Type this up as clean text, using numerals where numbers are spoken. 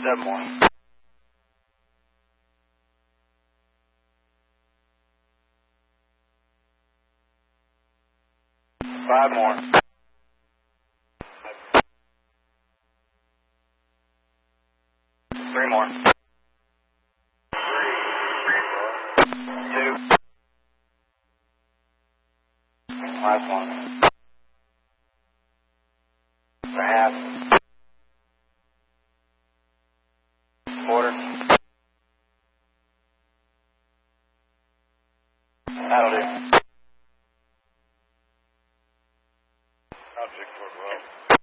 7 more. 5 more. 3 more. 2. Last one. A half. Quarter.